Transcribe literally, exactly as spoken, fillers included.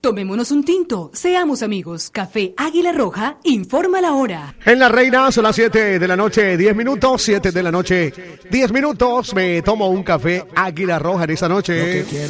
Tomémonos un tinto, seamos amigos. Café Águila Roja, informa la hora. En La Reina son las siete de la noche, diez minutos, siete de la noche, diez minutos. Me tomo un café Águila Roja en esa noche.